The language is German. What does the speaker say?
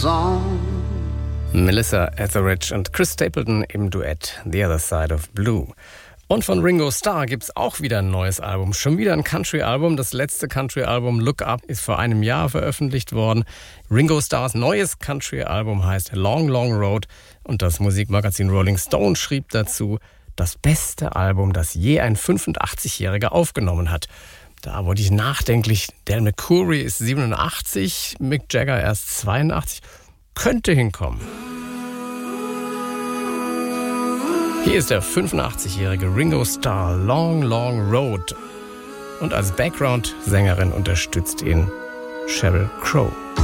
Melissa Etheridge und Chris Stapleton im Duett The Other Side of Blue. Und von Ringo Starr gibt's auch wieder ein neues Album. Schon wieder ein Country-Album. Das letzte Country-Album Look Up ist vor einem Jahr veröffentlicht worden. Ringo Starrs neues Country-Album heißt Long Long Road. Und das Musikmagazin Rolling Stone schrieb dazu, das beste Album, das je ein 85-Jähriger aufgenommen hat. Da wurde ich nachdenklich. Dan McCoury ist 87, Mick Jagger erst 82. Könnte hinkommen. Hier ist der 85-jährige Ringo Starr, Long Long Road. Und als Background-Sängerin unterstützt ihn Sheryl Crow.